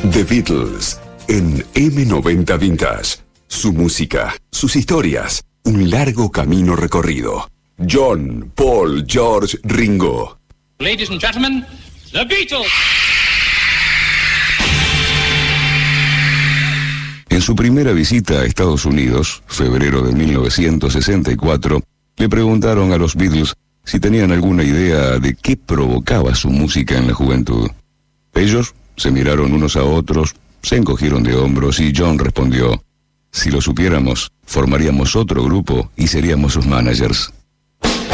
The Beatles en M90 Vintage. Su música, sus historias, un largo camino recorrido. John, Paul, George, Ringo. Ladies and gentlemen, The Beatles. En su primera visita a Estados Unidos, febrero de 1964, le preguntaron a los Beatles si tenían alguna idea de qué provocaba su música en la juventud. Ellos se miraron unos a otros, se encogieron de hombros y John respondió: si lo supiéramos, formaríamos otro grupo y seríamos sus managers.